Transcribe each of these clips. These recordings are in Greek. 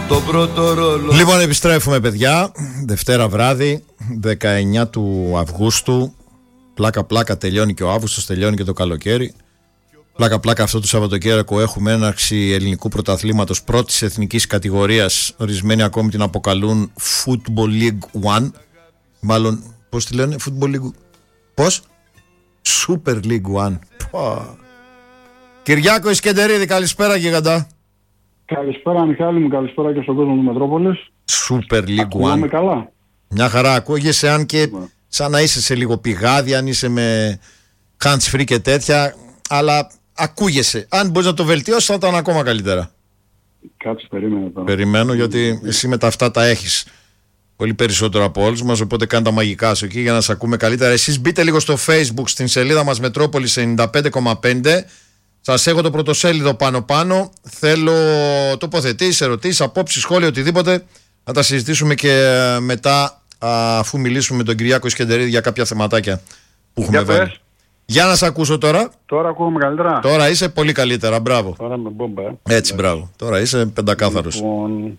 το πρώτο ρόλο. Λοιπόν, επιστρέφουμε, παιδιά. Δευτέρα βράδυ, 19 του Αυγούστου. Πλάκα-πλάκα τελειώνει και ο Αύγουστος, τελειώνει και το καλοκαίρι. Πλάκα-πλάκα αυτό το Σαββατοκύριακο έχουμε έναρξη ελληνικού πρωταθλήματος πρώτης εθνικής κατηγορίας. Ορισμένοι ακόμη την αποκαλούν Football League One. Μάλλον, πώς τη λένε, Football League. Πώς? Super League One. Κυριάκο Ισκεντερίδη, καλησπέρα γίγαντα. Καλησπέρα Μιχάλη μου, καλησπέρα και στον κόσμο του Μετρόπολης. Super League One. Ακούγαμε καλά. Μια χαρά ακούγεσαι, αν και σαν να είσαι σε λίγο πηγάδι, αν είσαι με hands free και τέτοια, αλλά ακούγεσαι. Αν μπορείς να το βελτιώσεις θα ήταν ακόμα καλύτερα. Κάτσε, περίμενε τώρα. Περιμένω, γιατί εσύ με τα αυτά τα έχεις πολύ περισσότερο από όλους μας, οπότε κάνε τα μαγικά σου εκεί για να σε ακούμε καλύτερα. Εσείς μπείτε λίγο στο Facebook, στην σελίδα μας Μετρόπολης 95,5. Σας έχω το πρωτοσέλιδο πάνω. Θέλω τοποθετήσεις, ερωτήσεις, απόψεις, σχόλια, οτιδήποτε. Να τα συζητήσουμε και μετά, αφού μιλήσουμε με τον Κυριάκο Ισκεντερίδη για κάποια θεματάκια που έχουμε βάλει. Για να σε ακούσω τώρα. Τώρα ακούγαμε καλύτερα. Τώρα είσαι πολύ καλύτερα, μπράβο. Τώρα με μπόμπα. Έτσι, μπράβο. Τώρα είσαι πεντακάθαρος. Λοιπόν,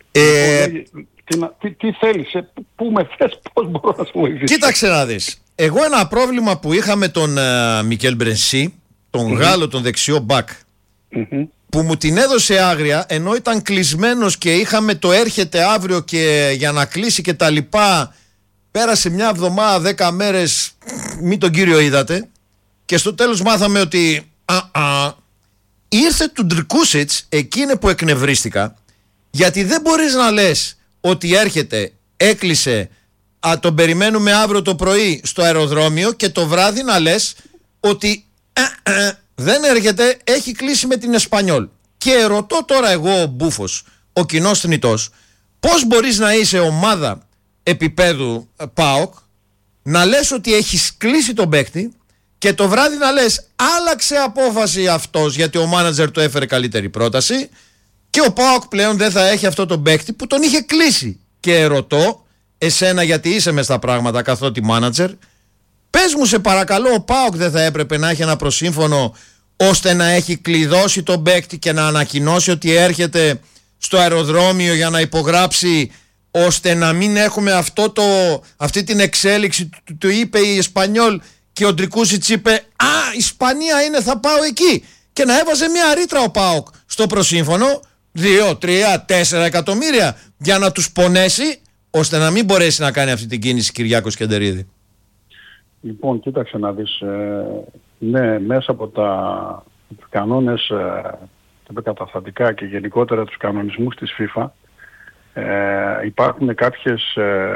τι θέλεις, πού με θες, πώς μπορώ να σου βοηθήσω. Κοίταξε να δεις. Εγώ ένα πρόβλημα που είχα με τον Μικέλ Μπρενσί, τον Γάλλο, τον δεξιό μπακ, που μου την έδωσε άγρια, ενώ ήταν κλεισμένος και είχαμε το έρχεται αύριο και για να κλείσει και τα λοιπά. Πέρασε μια εβδομάδα, 10 μέρες, μη τον κύριο είδατε, και στο τέλος μάθαμε ότι ήρθε του Ντρικούσιτς. Εκείνη που εκνευρίστηκα, γιατί δεν μπορείς να λες ότι έρχεται, έκλεισε, τον περιμένουμε αύριο το πρωί στο αεροδρόμιο, και το βράδυ να λες ότι δεν έρχεται, έχει κλείσει με την Εσπανιόλ. Και ρωτώ τώρα εγώ, ο Μπούφος, ο κοινός θνητός, πώς μπορείς να είσαι ομάδα επίπεδου ΠΑΟΚ, να λες ότι έχεις κλείσει τον παίκτη και το βράδυ να λες άλλαξε απόφαση αυτός γιατί ο μάνατζερ του έφερε καλύτερη πρόταση και ο ΠΑΟΚ πλέον δεν θα έχει αυτό τον παίκτη που τον είχε κλείσει. Και ρωτώ εσένα, γιατί είσαι μες στα πράγματα καθότι μάνατζερ, πες μου σε παρακαλώ, ο ΠΑΟΚ δεν θα έπρεπε να έχει ένα προσύμφωνο ώστε να έχει κλειδώσει τον παίκτη και να ανακοινώσει ότι έρχεται στο αεροδρόμιο για να υπογράψει, ώστε να μην έχουμε αυτή την εξέλιξη του είπε η Εσπανιόλ και ο Ντρικούσιτς είπε η Ισπανία είναι, θα πάω εκεί, και να έβαζε μια ρήτρα ο ΠΑΟΚ στο προσύμφωνο 2, 3, 4 εκατομμύρια για να τους πονέσει, ώστε να μην μπορέσει να κάνει αυτή την κίνηση Κυριάκο Ισκεντερίδη. Λοιπόν, κοίταξε να δεις, ναι, μέσα από τους κανόνες τα καταστατικά και γενικότερα τους κανονισμούς της FIFA υπάρχουν κάποιες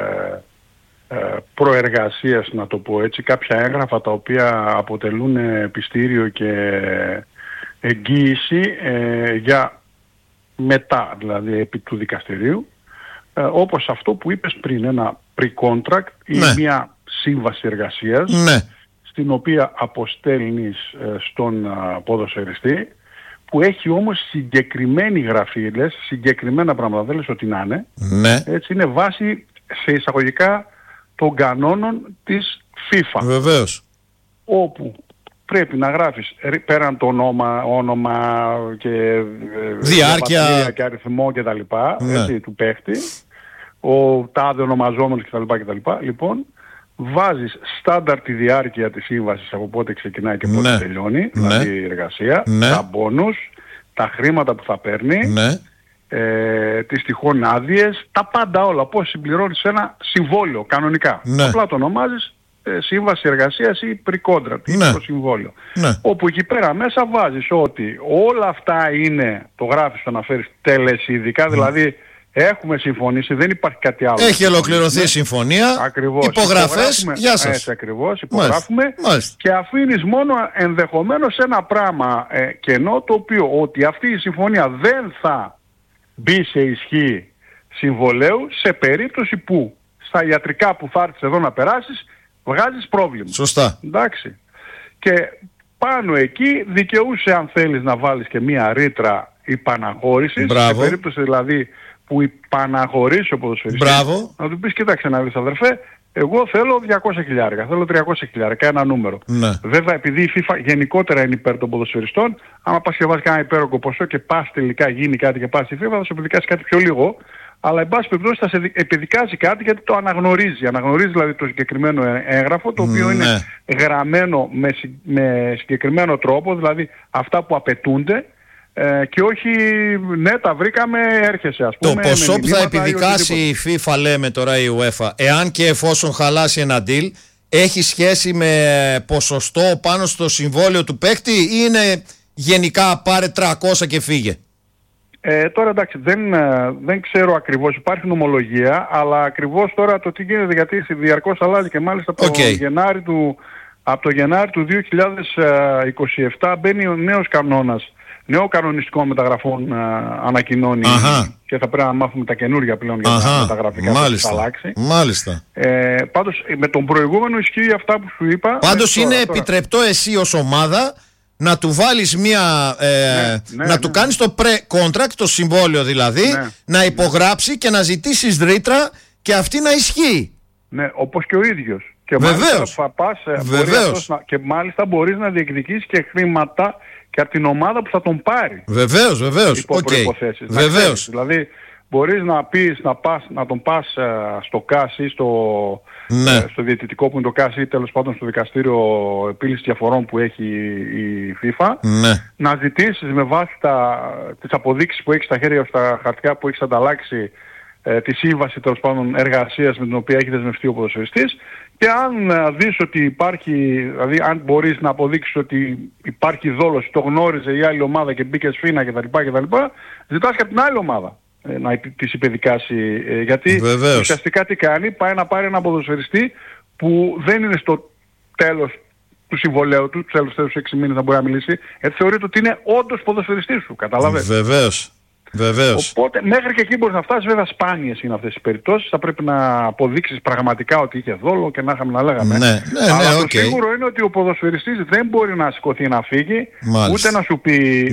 προεργασίες, να το πω έτσι, κάποια έγγραφα τα οποία αποτελούν πιστήριο και εγγύηση για μετά, δηλαδή επί του δικαστηρίου, όπως αυτό που είπες πριν, ένα pre-contract ή μια σύμβαση εργασίας, στην οποία αποστέλνεις στον ποδοσφαιριστή, που έχει όμως συγκεκριμένη γραφή, λες, συγκεκριμένα πράγματα, δεν λες ότι να είναι. Έτσι είναι βάση σε εισαγωγικά των κανόνων της FIFA. Βεβαίως. Όπου πρέπει να γράφεις πέραν το όνομα και διάρκεια και αριθμό και τα λοιπά, έτσι, του παίχτη, ο τάδε ονομαζόμενος κτλ. Λοιπόν, βάζεις στάνταρ τη διάρκεια της σύμβασης, από πότε ξεκινάει και πότε τελειώνει, δηλαδή η εργασία, τα μπόνους, τα χρήματα που θα παίρνει, τις τυχόν άδειες, τα πάντα όλα, πώς συμπληρώνεις ένα συμβόλαιο κανονικά. Απλά το ονομάζεις σύμβαση εργασίας ή pre-contract, ή το συμβόλαιο. Όπου εκεί πέρα μέσα βάζεις ότι όλα αυτά είναι, το γράφεις, το αναφέρεις τελεσίδικα, δηλαδή έχουμε συμφωνήσει, δεν υπάρχει κάτι άλλο. Έχει ολοκληρωθεί η συμφωνία. Ακριβώς. Υπογραφές. Γεια σας. Έτσι ακριβώς. Υπογράφουμε. Και αφήνεις μόνο ενδεχομένως ένα πράγμα κενό, το οποίο ότι αυτή η συμφωνία δεν θα μπει σε ισχύ συμβολέου σε περίπτωση που στα ιατρικά που θα έρθεις εδώ να περάσεις βγάζεις πρόβλημα. Σωστά. Εντάξει. Και πάνω εκεί δικαιούσε, αν θέλεις, να βάλεις και μία ρήτρα υπαναχώρησης. Σε περίπτωση δηλαδή που υπαναχωρήσει ο ποδοσφαιριστής, να του πεις, κοίταξε να δεις αδερφέ, Εγώ θέλω 200.000, θέλω 300.000, ένα νούμερο. Ναι. Βέβαια, επειδή η FIFA γενικότερα είναι υπέρ των ποδοσφαιριστών, άμα πας και βάζεις κανένα υπέροχο ποσό και πας τελικά γίνει κάτι και πας στη FIFA, θα σου επιδικάσει κάτι πιο λίγο. Αλλά εν πάση περιπτώσει θα σε επιδικάσει κάτι γιατί το αναγνωρίζει. Αναγνωρίζει δηλαδή το συγκεκριμένο έγγραφο, το οποίο είναι γραμμένο με συγκεκριμένο τρόπο, δηλαδή αυτά που απαιτούνται. Και όχι, ναι, τα βρήκαμε, έρχεσαι, ας πούμε. Το ποσό που θα επιδικάσει η FIFA, λέμε τώρα η UEFA, εάν και εφόσον χαλάσει ένα deal, έχει σχέση με ποσοστό πάνω στο συμβόλαιο του παίκτη ή είναι γενικά πάρε 300 και φύγε? Τώρα εντάξει, δεν ξέρω ακριβώς, υπάρχει νομολογία, αλλά ακριβώς τώρα το τι γίνεται, γιατί διαρκώς αλλάζει και μάλιστα από το Γενάρη του 2027 μπαίνει ο νέος κανόνας. Νέο κανονιστικό μεταγραφών ανακοινώνει και θα πρέπει να μάθουμε τα καινούργια πλέον για τα μεταγραφικά που θα αλλάξει. Μάλιστα. Πάντως με τον προηγούμενο ισχύει αυτά που σου είπα. Πάντως είναι επιτρεπτό εσύ ως ομάδα να του βάλεις να του κάνεις το pre-contract, το συμβόλαιο δηλαδή, να υπογράψει και να ζητήσεις ρήτρα και αυτή να ισχύει. Ναι, όπως και ο ίδιος. Και βεβαίως. Και μάλιστα μπορείς να διεκδικήσεις και χρήματα και από την ομάδα που θα τον πάρει. Βεβαίως. Υπό προϋποθέσεις. Βεβαίως. Δηλαδή μπορείς να πεις να τον πας στο ΚΑΣ ή στο διαιτητικό που είναι το ΚΑΣ ή τέλος πάντων στο δικαστήριο επίλυσης διαφορών που έχει η FIFA, να ζητήσεις με βάση τις αποδείξεις που έχεις στα χέρια, στα χαρτιά που έχεις ανταλλάξει, τη σύμβαση τέλος πάντων εργασίας με την οποία έχει δεσμευτεί ο ποδοσφαιριστής, και αν δεις ότι υπάρχει, δηλαδή αν μπορείς να αποδείξεις ότι υπάρχει δόλωση, το γνώριζε η άλλη ομάδα και μπήκε σφήνα κτλ. Ζητάς και από την άλλη ομάδα να της υπεδικάσει, γιατί ουσιαστικά τι κάνει, πάει να πάρει ένα ποδοσφαιριστή που δεν είναι στο τέλος του συμβολέου του, τους τέλους 6 μήνες να μπορεί να μιλήσει, γιατί θεωρείται ότι είναι όντως ποδοσφαιριστής σου, καταλαβαίνεις. Βεβαίως. Οπότε μέχρι και εκεί μπορείς να φτάσεις, βέβαια σπάνιες είναι αυτές οι περιπτώσεις, θα πρέπει να αποδείξεις πραγματικά ότι είχε δόλο και να είχαμε να λέγαμε. Αλλά το σίγουρο είναι ότι ο ποδοσφαιριστής δεν μπορεί να σηκωθεί να φύγει, ούτε να σου πει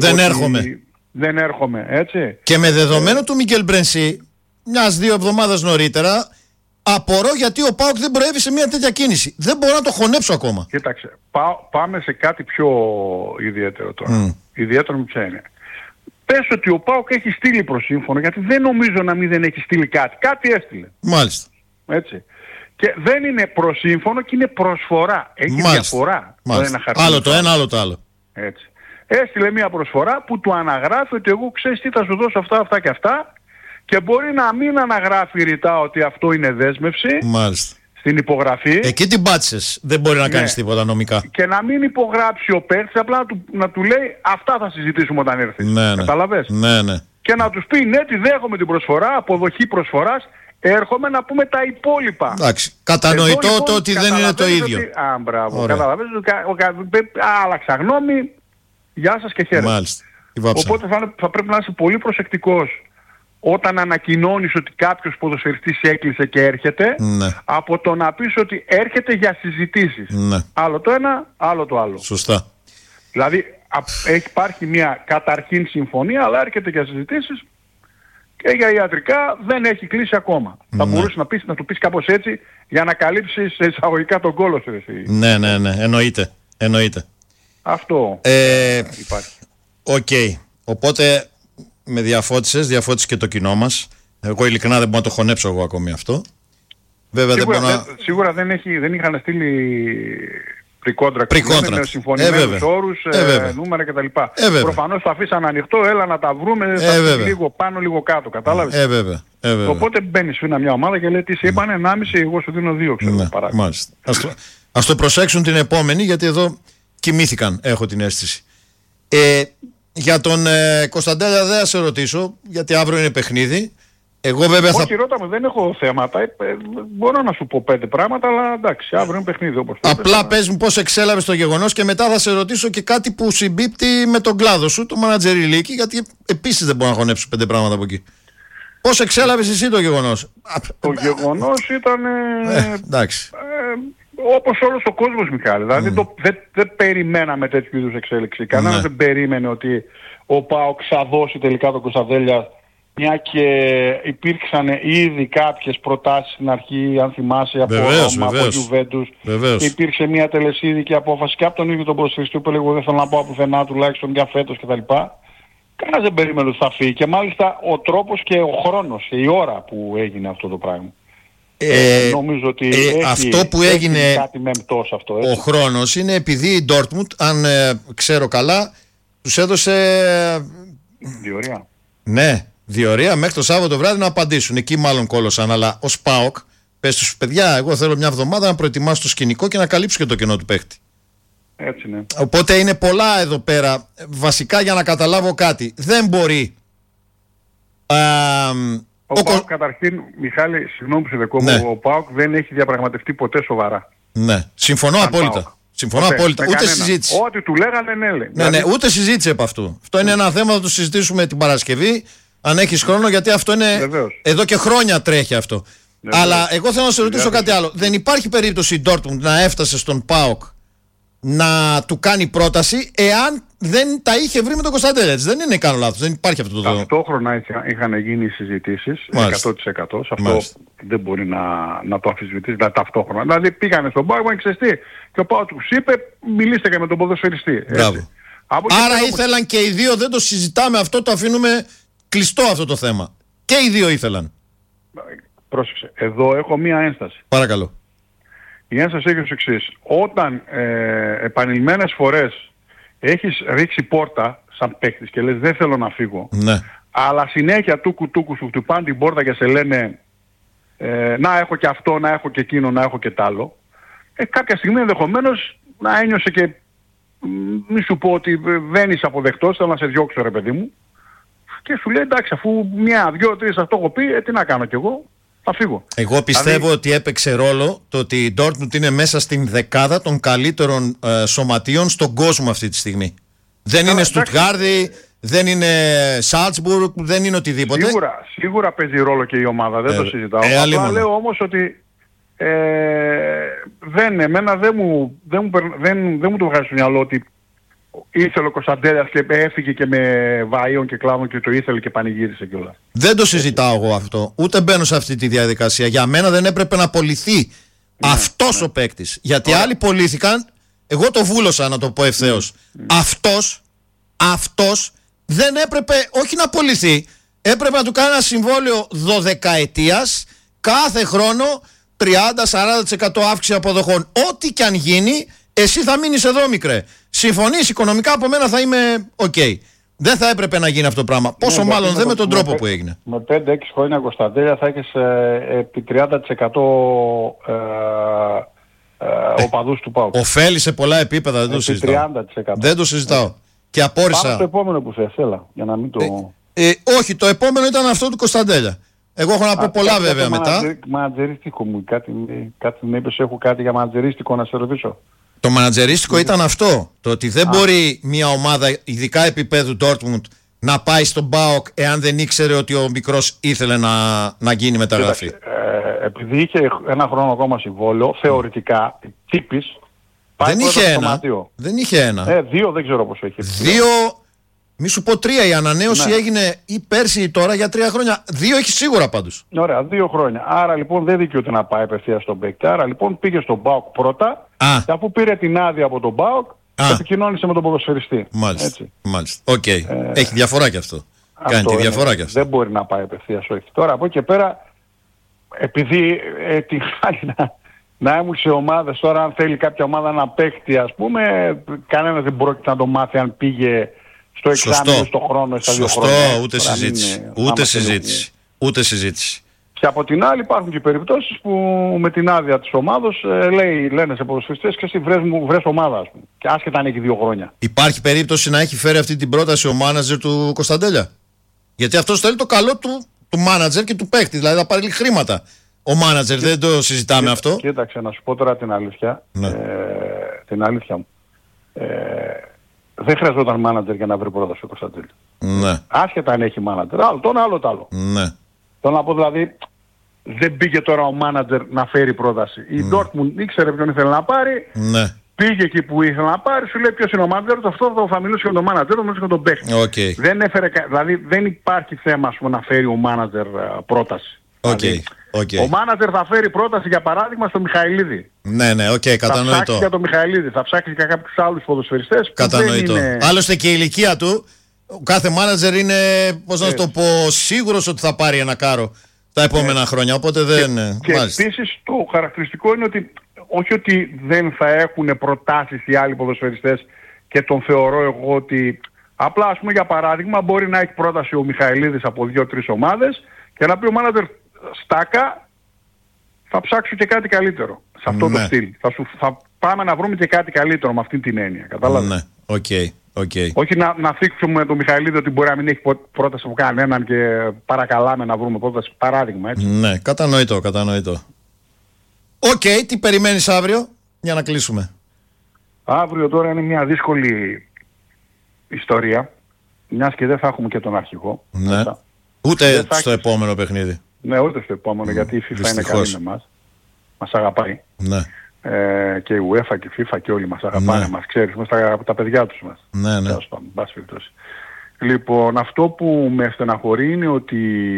δεν έρχομαι, έτσι. Και με δεδομένο του Μικέλ Μπρενσί, 1-2 εβδομάδες νωρίτερα, απορώ γιατί ο ΠΑΟΚ δεν προέβη σε μια τέτοια κίνηση. Δεν μπορώ να το χωνέψω ακόμα. Κοίταξε, πάμε σε κάτι πιο ιδιαίτερο τώρα. Ιδιαίτερο με ποια είναι. Πες ότι ο ΠΑΟΚ έχει στείλει προσύμφωνο, γιατί δεν νομίζω να μην δεν έχει στείλει κάτι. Κάτι έστειλε. Μάλιστα. Έτσι. Και δεν είναι προσύμφωνο και είναι προσφορά. Έχει διαφορά. Άλλο το ένα, άλλο το άλλο. Έτσι. Έστειλε μια προσφορά που του αναγράφει ότι εγώ ξέρεις τι, θα σου δώσω αυτά και αυτά, και μπορεί να μην αναγράφει ρητά ότι αυτό είναι δέσμευση. Μάλιστα. Στην υπογραφή. Εκεί την πάτησες. Δεν μπορεί να κάνεις τίποτα νομικά. Και να μην υπογράψει ο παίκτης, απλά να του λέει αυτά θα συζητήσουμε όταν έρθει. Καταλαβες. Ναι. Και να τους πει ναι, τη δέχομαι την προσφορά, αποδοχή προσφοράς, έρχομαι να πούμε τα υπόλοιπα. Εντάξει. Κατανοητό λοιπόν, το ότι δεν είναι το ίδιο. Μπράβο. Καταλαβαίνεις ότι άλλαξα γνώμη, γεια σας και χαίρετε. Μάλιστα. Οπότε θα πρέπει να είσαι πολύ προσεκτικός όταν ανακοινώνεις ότι κάποιος ποδοσφαιριστής έκλεισε και έρχεται, από το να πεις ότι έρχεται για συζητήσεις. Άλλο το ένα, άλλο το άλλο. Σωστά. Δηλαδή υπάρχει μια καταρχήν συμφωνία, αλλά έρχεται για συζητήσεις και για ιατρικά δεν έχει κλείσει ακόμα. Θα μπορούσε να του πεις κάπως έτσι για να καλύψεις εισαγωγικά τον κόλο σου. Ναι. Εννοείται. Αυτό υπάρχει. Οκ. Οπότε με διαφώτισες και το κοινό μας. Εγώ ειλικρινά δεν μπορώ να το χωνέψω εγώ ακόμη αυτό. Βέβαια, σίγουρα δεν είχαν στείλει pre-contract με συμφωνημένους όρους, νούμερα κτλ. Προφανώς το αφήσαν ανοιχτό, έλα να τα βρούμε, λίγο πάνω λίγο κάτω, κατάλαβες. Οπότε μπαίνει σφίνα μια ομάδα και λέει τι σε είπανε 1,5, εγώ σου δίνω 2, ξέρω. Μάλιστα. Ας το προσέξουν την επόμενη, γιατί εδώ κοιμήθηκαν, έχω την αίσθηση. Για τον Κωνσταντέλια δεν θα σε ρωτήσω, γιατί αύριο είναι παιχνίδι. Εγώ βέβαια όχι, ρώτα με, δεν έχω θέματα. Μπορώ να σου πω 5 πράγματα, αλλά εντάξει, αύριο είναι παιχνίδι όπως το είπες. Απλά πες μου πώς εξέλαβες το γεγονός και μετά θα σε ρωτήσω και κάτι που συμπίπτει με τον κλάδο σου, το μανατζεριλίκι, γιατί επίσης δεν μπορώ να χωνέψω 5 πράγματα από εκεί. Πώς εξέλαβες εσύ το γεγονός? Το γεγονός ήταν... εντάξει. Όπως όλος ο κόσμος, Μιχάλη. Δηλαδή δεν περιμέναμε τέτοιου είδους εξέλιξη. Κανένας δεν περίμενε ότι ο ΠΑΟΚ θα δώσει τελικά τον Κωνσταντέλια Μια και υπήρξαν ήδη κάποιες προτάσεις στην αρχή, αν θυμάσαι, από Ρώμα, από Γιουβέντους. Υπήρξε μια τελεσίδικη απόφαση και από τον ίδιο τον ποδοσφαιριστή που έλεγε δεν θέλω να πάω πουθενά τουλάχιστον για φέτος κτλ. Κανένας δεν περίμενε ότι θα φύγει. Και μάλιστα ο τρόπος και ο χρόνος και η ώρα που έγινε αυτό το πράγμα. Νομίζω ότι αυτό που έγινε κάτι μεμπτός αυτό, έτσι. Ο χρόνος είναι επειδή η Dortmund, αν ξέρω καλά, τους έδωσε διορία. Ναι, διορία μέχρι το Σάββατο βράδυ να απαντήσουν. Εκεί μάλλον κόλωσαν. Αλλά ως ΠΑΟΚ, πες τους παιδιά, εγώ θέλω μια εβδομάδα να προετοιμάσω το σκηνικό και να καλύψω και το κενό του παίχτη. Έτσι είναι. Οπότε είναι πολλά εδώ πέρα. Βασικά για να καταλάβω κάτι. Δεν μπορεί. Ο ΠΑΟΚ καταρχήν, Μιχάλη, συγγνώμη που σε δεκόμουν, ο ΠΑΟΚ δεν έχει διαπραγματευτεί ποτέ σοβαρά. Ναι, συμφωνώ απόλυτα. Συμφωνώ απόλυτα. Ούτε συζήτηση. Ό,τι του λέγανε, ναι. Ναι, ούτε συζήτηση από αυτού. Αυτό είναι ένα θέμα, θα το συζητήσουμε την Παρασκευή. Αν έχεις χρόνο, γιατί αυτό είναι. Βεβαίως. Εδώ και χρόνια τρέχει αυτό. Βεβαίως. Αλλά εγώ θέλω να σε ρωτήσω κάτι άλλο. Δεν υπάρχει περίπτωση η Dortmund να έφτασε στον ΠΑΟΚ να του κάνει πρόταση εάν δεν τα είχε βρει με τον Κωνσταντέλια. Δεν είναι, κάνω λάθος. Δεν υπάρχει αυτό το δεδομένο. Ταυτόχρονα είχαν γίνει συζητήσεις 100%. Σε αυτό δεν μπορεί να το αμφισβητήσει ταυτόχρονα. Δηλαδή πήγανε στον ΠΑΟΚ, ξέρεις τι, και ο ΠΑΟΚ τους είπε, μιλήστε και με τον ποδοσφαιριστή. Άρα ήθελαν και οι δύο, δεν το συζητάμε αυτό, το αφήνουμε κλειστό αυτό το θέμα. Και οι δύο ήθελαν. Πρόσεξε, εδώ έχω μία ένσταση. Παρακαλώ. Η ένσταση έχει ως εξής. Όταν επανειλημμένες φορές έχεις ρίξει πόρτα σαν παίκτης και λες δεν θέλω να φύγω, ναι, αλλά συνέχεια τούκου σου χτυπάνε την πόρτα και σε λένε να έχω και αυτό, να έχω και εκείνο, να έχω και τ' άλλο, κάποια στιγμή ενδεχομένως να ένιωσε και μη σου πω ότι δεν είσαι αποδεκτός, θέλω να σε διώξω ρε παιδί μου, και σου λέει εντάξει, αφού μια, δυο, τρεις αυτό έχω πει, τι να κάνω κι εγώ, θα φύγω. Εγώ πιστεύω ότι έπαιξε ρόλο το ότι η Dortmund είναι μέσα στην δεκάδα των καλύτερων σωματείων στον κόσμο αυτή τη στιγμή. Δεν είναι Στουτγάρδη, δεν είναι Σάλτσμπουργκ, δεν είναι οτιδήποτε. Σίγουρα παίζει ρόλο και η ομάδα, δεν το συζητάω. Απλά λέω όμως ότι εμένα δεν μου το βγάζει στο μυαλό ότι ήθελε ο Κωνσταντέλιας και έφυγε και με βαΐων και κλάδων και το ήθελε και πανηγύρισε κιόλας. Δεν το συζητάω εγώ αυτό. Ούτε μπαίνω σε αυτή τη διαδικασία. Για μένα δεν έπρεπε να πωληθεί αυτός ο παίκτης. Γιατί άλλοι πωλήθηκαν. Εγώ το βούλωσα, να το πω ευθέως. Αυτός δεν έπρεπε όχι να πωληθεί. Έπρεπε να του κάνει ένα συμβόλαιο 12 ετίας, κάθε χρόνο 30-40% αύξηση αποδοχών. Ό,τι και αν γίνει, εσύ θα μείνεις εδώ, μικρέ. Συμφωνείς οικονομικά, από μένα θα είμαι ok. Δεν θα έπρεπε να γίνει αυτό το πράγμα. Πόσο μάλλον δεν με τον τρόπο που έγινε. Με 5-6 χρόνια Κωνσταντέλια θα έχεις επί 30% οπαδούς του ΠΑΟΚ. Ωφέλει σε πολλά επίπεδα, δεν το συζητάω. 30%. Δεν το συζητάω. Και απόρρισα. Πάμε στο επόμενο που θες, έλα, για να μην το... όχι, το επόμενο ήταν αυτό του Κωνσταντέλια. Εγώ έχω να πω πολλά βέβαια μετά. Μανατζερίστικο μου, κάτι με είπες, έχω κάτι για μανατζερίστικο να σε ρωτήσω. Το μανατζερίστικο ήταν αυτό. Το ότι δεν μπορεί μια ομάδα ειδικά επίπεδου Dortmund να πάει στον ΠΑΟΚ εάν δεν ήξερε ότι ο μικρός ήθελε να γίνει μεταγραφή. Επειδή είχε ένα χρόνο ακόμα συμβόλαιο, θεωρητικά τύπης δεν είχε ένα. 2 δεν ξέρω πόσο έχει. 2, μη σου πω 3. Η ανανέωση έγινε ή πέρσι ή τώρα για 3 χρόνια. 2 έχει σίγουρα πάντως. Ωραία, 2 χρόνια. Άρα λοιπόν δεν δικαιούται να πάει απευθείας στον παίκτη. Άρα λοιπόν πήγε στον ΠΑΟΚ πρώτα και αφού πήρε την άδεια από τον ΠΑΟΚ, επικοινώνησε με τον ποδοσφαιριστή. Μάλιστα. Οκ. Έχει διαφορά κι αυτό. Κάνει τη διαφορά κι αυτό. Δεν μπορεί να πάει απευθείας, όχι. Τώρα από εκεί και πέρα, επειδή την χάρη να ήμουν σε ομάδες, τώρα αν θέλει κάποια ομάδα να παίχτη, ας πούμε, κανένας δεν πρόκειται να το μάθει αν πήγε στο εξάμηνο, στο χρόνο, στα 2 χρόνια. Σωστό, ούτε συζήτηση. Και από την άλλη υπάρχουν και περιπτώσεις που με την άδεια της ομάδος λένε σε ποδοσφαιριστές και εσύ βρες ομάδα, ας πούμε, και άσχετα αν έχει 2 χρόνια. Υπάρχει περίπτωση να έχει φέρει αυτή την πρόταση ο μάνατζερ του Κωνσταντέλια? Γιατί αυτός θέλει το καλό του μάνατζερ και του παίκτη, δηλαδή θα πάρει χρήματα. Ο μάνατζερ, δεν το συζητάμε αυτό. Κοίταξε, να σου πω τώρα την αλήθεια. Την αλήθεια μου. Δεν χρειαζόταν μάνατζερ για να βρει πρόταση ο Κωνσταντέλια. Ναι. Άσχετα αν έχει μάνατζερ. Άλλο το άλλο. Ναι. Θέλω να πω δηλαδή, δεν πήγε τώρα ο μάνατζερ να φέρει πρόταση. Η Dortmund ήξερε ποιον ήθελε να πάρει. Ναι. πήγε εκεί που ήθελε να πάρει, σου λέει ποιος είναι ο μάνατζερ, αυτό θα μιλούσε για τον μάνατζερ, θα μιλούσε για τον παίχτη. Okay. Δηλαδή δεν υπάρχει θέμα, ας πούμε, να φέρει ο μάνατζερ πρόταση. Okay. Ο μάνατζερ θα φέρει πρόταση, για παράδειγμα, στο Μιχαηλίδη. Ναι, κατανοητό. Θα ψάξει για τον Μιχαηλίδη, θα ψάξει για κάποιους άλλους ποδοσφαιριστές. Κατανοητό. Άλλωστε και η ηλικία του, ο κάθε μάνατζερ είναι, πώς να το πω, σίγουρος ότι θα πάρει ένα κάρο τα επόμενα χρόνια. Οπότε δεν. Και επίσης το χαρακτηριστικό είναι ότι όχι ότι δεν θα έχουν προτάσεις οι άλλοι ποδοσφαιριστές και τον θεωρώ εγώ ότι απλά, ας πούμε, για παράδειγμα, μπορεί να έχει πρόταση ο Μιχαηλίδης από 2-3 ομάδες και να πει ο μάνατζερ Στάκα, θα ψάξω και κάτι καλύτερο σε αυτό το στυλ. Θα πάμε να βρούμε και κάτι καλύτερο με αυτή την έννοια. Κατάλαβες? Ναι, okay. Όχι να θίξουμε τον Μιχαηλίδη ότι μπορεί να μην έχει πρόταση από κανέναν και παρακαλάμε να βρούμε πρόταση. Παράδειγμα, έτσι. Ναι, κατανοητό. Τι περιμένεις αύριο για να κλείσουμε? Αύριο τώρα είναι μια δύσκολη ιστορία, μιας και δεν θα έχουμε και τον αρχηγό. Ναι. Ούτε στο επόμενο παιχνίδι. Ναι, ούτε στο επόμενο, γιατί η FIFA είναι καλή με εμάς. Μας αγαπάει. Ναι. Και η UEFA και η FIFA και όλοι μας αγαπάνε, μας ξέρεις, είμαστε τα παιδιά τους μας. Ναι. Λοιπόν, αυτό που με στεναχωρεί είναι ότι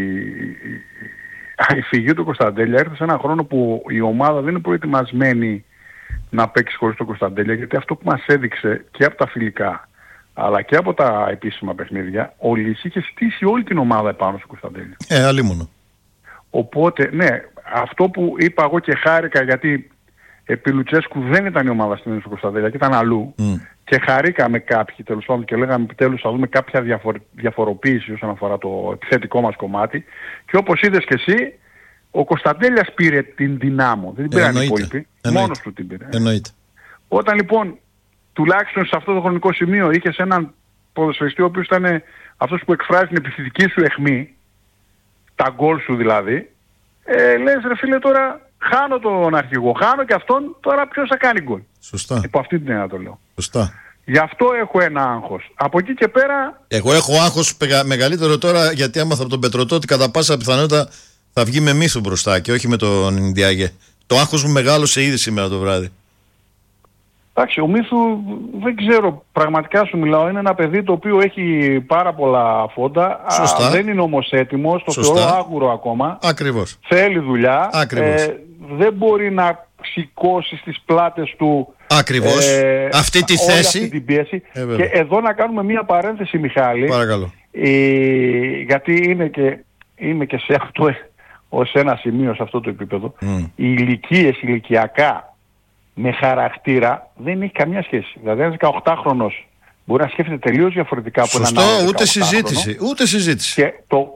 η φυγή του Κωνσταντέλια έρθει σε έναν χρόνο που η ομάδα δεν είναι προετοιμασμένη να παίξει χωρίς τον Κωνσταντέλια, γιατί αυτό που μας έδειξε και από τα φιλικά αλλά και από τα επίσημα παιχνίδια, ο Λύση είχε στήσει όλη την ομάδα επάνω στο Κωνσταντέλια. Αλίμονο. Οπότε, ναι, αυτό που είπα εγώ και χάρηκα, γιατί επί Λουτσέσκου δεν ήταν η ομάδα στην στο Κωνσταντέλια και ήταν αλλού, και χαρήκαμε κάποιοι τέλος πάντων και λέγαμε επιτέλους θα δούμε κάποια διαφοροποίηση όσον αφορά το επιθετικό μας κομμάτι, και όπως είδες και εσύ, ο Κωνσταντέλιας πήρε την Δυνάμο, δεν την πήραν οι υπόλοιποι, μόνος του την πήρε. Όταν λοιπόν τουλάχιστον σε αυτό το χρονικό σημείο είχες έναν ποδοσφαιριστή ο οποίος ήταν αυτός που εκφράζει την επιθετική σου αιχμή, τα γκολ σου δηλαδή, λες ρε φίλε, τώρα χάνω τον αρχηγό, χάνω και αυτόν, τώρα ποιος θα κάνει γκολ? Σωστά. Υπό αυτή την έννοια το λέω. Σωστά. Γι' αυτό έχω ένα άγχος. Από εκεί και πέρα... Εγώ έχω άγχος μεγαλύτερο τώρα, γιατί άμαθα από τον Πετρωτό ότι κατά πάσα πιθανότητα θα βγει με Μύθου μπροστά και όχι με τον Ινδιάγε. Το άγχος μου μεγάλωσε ήδη σήμερα το βράδυ. Εντάξει, ο Μύθου δεν ξέρω, πραγματικά σου μιλάω, είναι ένα παιδί το οποίο έχει πάρα πολλά φόντα. Δεν είναι όμως έτοιμος, το θεωρώ άγουρο ακόμα. Ακριβώς. Θέλει δουλειά. Δεν μπορεί να σηκώσει στις πλάτες του αυτή τη θέση. Αυτή την πίεση. Και εδώ να κάνουμε μία παρένθεση, Μιχάλη. Παρακαλώ. Γιατί είμαι και σε αυτό, ως ένα σημείο σε αυτό το επίπεδο. Οι ηλικίες ηλικιακά με χαρακτήρα δεν έχει καμία σχέση. Δηλαδή ένας 18χρονος μπορεί να σκέφτεται τελείως διαφορετικά από έναν άλλο. Ούτε συζήτηση. Και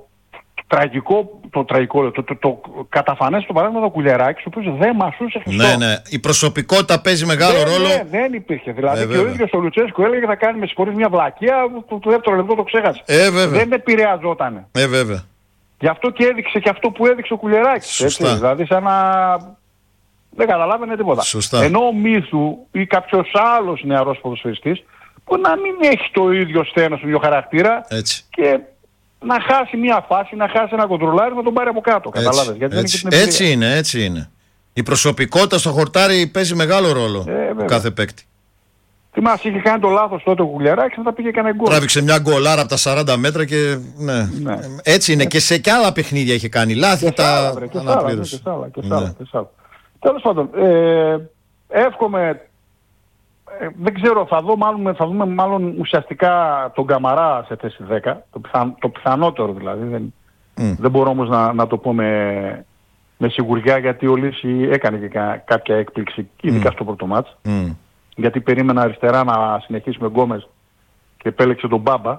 το καταφανές το παράδειγμα το Κουλιεράκη, ο οποίος δεν μασούσε Χριστό. Ναι. Η προσωπικότητα παίζει μεγάλο ρόλο. Δεν υπήρχε. Δηλαδή και ο ίδιος ο Λουτσέσκου έλεγε θα κάνει με συγχωρείς μια βλακεία, το δεύτερο λεπτό το ξέχασε. Δεν επηρεαζότανε. Βέβαια. Γι' αυτό και έδειξε και αυτό που έδειξε ο Κουλιεράκης. Δηλαδή σαν να... Δεν καταλάβαινε τίποτα. Σωστά. Ενώ ο Μύθου ή κάποιος άλλος νεαρός ποδοσφαιριστής που να μην έχει το ίδιο στένος, το ίδιο χαρακτήρα, και να χάσει μια φάση, να χάσει ένα κοντρολάρι, να τον πάρει από κάτω. Καταλάβες. Γιατί έτσι είναι. Η προσωπικότητα στο χορτάρι παίζει μεγάλο ρόλο κάθε παίκτη. Τι μας είχε κάνει το λάθος τότε ο Κουλιεράκης, θα πήγε κανένα γκολ. Τράβηξε μια γκολάρα από τα 40 μέτρα και ναι. Έτσι είναι. Και σε κι άλλα παιχνίδια είχε κάνει λάθη. Και άλλα. Τέλος πάντων, εύχομαι, δεν ξέρω, θα δούμε μάλλον ουσιαστικά τον Καμαρά σε θέση 10, το πιθανότερο δηλαδή, δεν μπορώ όμως να το πω με σιγουριά, γιατί ο Λύση έκανε και κάποια έκπληξη, ειδικά στο πρώτο μάτς, γιατί περίμενα αριστερά να συνεχίσει με Γκόμες και επέλεξε τον Μπάμπα,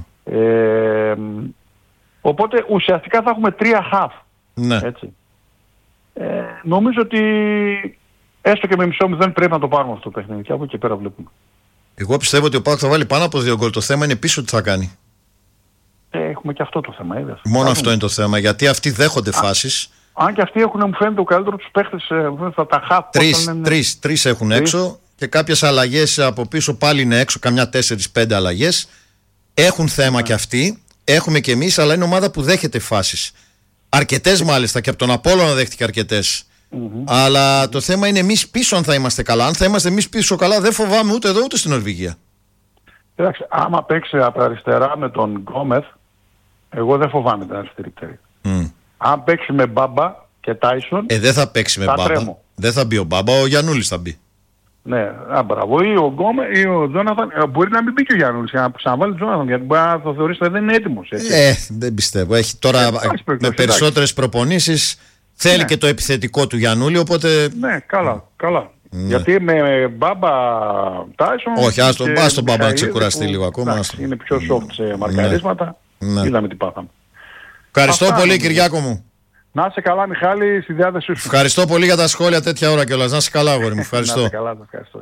οπότε ουσιαστικά θα έχουμε 3 χαφ, έτσι. Νομίζω ότι έστω και με μισό μηδέν πρέπει να το πάρουμε αυτό το παιχνίδι, και από εκεί πέρα βλέπουμε. Εγώ πιστεύω ότι ο ΠΑΟΚ θα βάλει πάνω από 2 γκολ. Το θέμα είναι πίσω τι θα κάνει. Έχουμε και αυτό το θέμα, είδες. Μόνο αυτό είναι το θέμα, γιατί αυτοί δέχονται φάσεις. Αν και αυτοί έχουν, μου φαίνεται, το καλύτερο τους παίχτες, θα τα χαφ. Τρεις έχουν έξω και κάποιες αλλαγές από πίσω πάλι είναι έξω, καμιά 4-5 αλλαγές. Έχουν θέμα κι αυτοί, έχουμε κι εμείς, αλλά είναι ομάδα που δέχεται φάσεις. Αρκετές μάλιστα, και από τον Απόλλωνα δέχτηκε αρκετές. Αλλά το θέμα είναι εμείς πίσω αν θα είμαστε καλά. Αν θα είμαστε εμείς πίσω καλά, δεν φοβάμαι ούτε εδώ ούτε στην Νορβηγία. Κοιτάξτε, άμα παίξει από αριστερά με τον Γκόμεθ, εγώ δεν φοβάμαι την αριστερή. Αν παίξει με Μπάμπα και Τάισον, δεν θα παίξει με Μπάμπα. Δεν θα μπει ο Μπάμπα, ο Γιαννούλης θα μπει. Ναι, μπράβο. Ή ο Γκόμεθ ή ο Τζόναθαν. Μπορεί να μην μπει και ο Γιαννούλης για να ξαναβάλει τον Τζόναθαν, γιατί μπορεί να το θεωρήσει ότι δεν είναι έτοιμος. Δεν πιστεύω. Έχει τώρα με περισσότερες προπονήσεις. Θέλει και το επιθετικό του Γιαννούλη, οπότε... Ναι, καλά. Γιατί με Μπάμπα Τάισον... Όχι, ας τον Μπάμπα να ξεκουραστεί λίγο ακόμα. Είναι πιο soft σε μαρκαρίσματα. Είδαμε τι πάθαμε. Ευχαριστώ πολύ, Κυριάκο μου. Να είσαι καλά, Μιχάλη, στη διάθεσή σου. Ευχαριστώ πολύ για τα σχόλια τέτοια ώρα κιόλας. Να είσαι καλά, αγόρι μου. Ευχαριστώ. Να είσαι καλά, ευχαριστώ.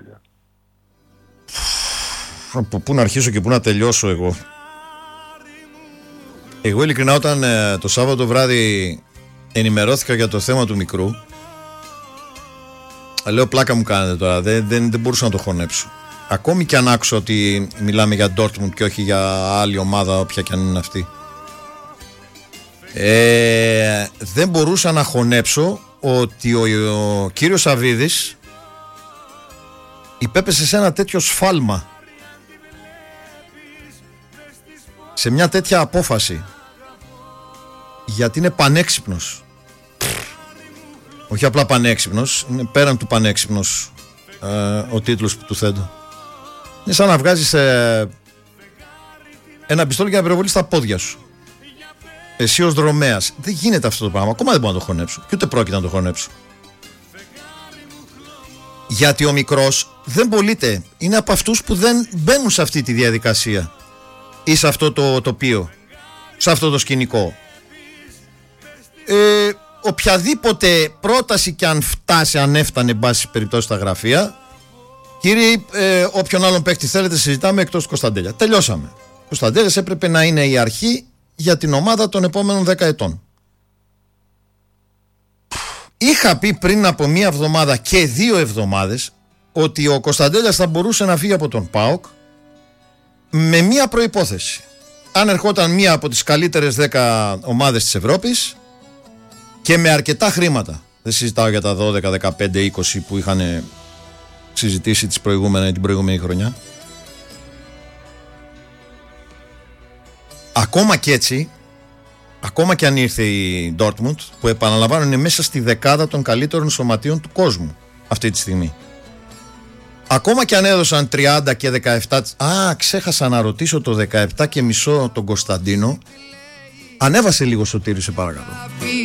Από πού να αρχίσω και πού να τελειώσω εγώ. Εγώ ειλικρινά όταν το Σάββατο βράδυ ενημερώθηκα για το θέμα του μικρού, λέω πλάκα μου κάνετε τώρα, δεν μπορούσα να το χωνέψω. Ακόμη και αν άκουσα ότι μιλάμε για Dortmund και όχι για άλλη ομάδα, όποια και αν είναι αυτή, δεν μπορούσα να χωνέψω ότι ο κύριος Σαββίδης υπέπεσε σε ένα τέτοιο σφάλμα, σε μια τέτοια απόφαση, γιατί είναι πανέξυπνος. Όχι απλά πανέξυπνος, είναι πέραν του πανέξυπνος ο τίτλος που του θέτω. Είναι σαν να βγάζεις ένα πιστόλι για να πυροβολείς στα πόδια σου. Εσύ ως δρομέας. Δεν γίνεται αυτό το πράγμα. Ακόμα δεν μπορώ να το χωνέψω. Και ούτε πρόκειται να το χωνέψω. Γιατί ο μικρός δεν πωλείται. Είναι από αυτούς που δεν μπαίνουν σε αυτή τη διαδικασία ή σε αυτό το τοπίο, σε αυτό το σκηνικό. Οποιαδήποτε πρόταση και αν φτάσει, αν έφτανε εν πάση περιπτώσει στα γραφεία, κύριοι, όποιον άλλον παίκτη θέλετε συζητάμε εκτός του Κωνσταντέλια. Τελειώσαμε. Ο Κωνσταντέλιας έπρεπε να είναι η αρχή για την ομάδα των επόμενων 10 ετών. Είχα πει πριν από μία εβδομάδα και 2 εβδομάδες ότι ο Κωνσταντέλιας θα μπορούσε να φύγει από τον ΠΑΟΚ με μία προϋπόθεση. Αν ερχόταν μία από τις καλύτερες 10 ομάδες της Ευρώπης και με αρκετά χρήματα. Δεν συζητάω για τα 12, 15, 20 που είχαν συζητήσει την προηγούμενη χρονιά. Ακόμα και έτσι, ακόμα και αν ήρθε η Dortmund, που επαναλαμβάνω είναι μέσα στη δεκάδα των καλύτερων σωματείων του κόσμου αυτή τη στιγμή, ακόμα και αν έδωσαν 30 και 17, ξέχασα να ρωτήσω το 17,5 τον Κωνσταντίνο, ανέβασε λίγο Σωτήρη, σε παρακαλώ.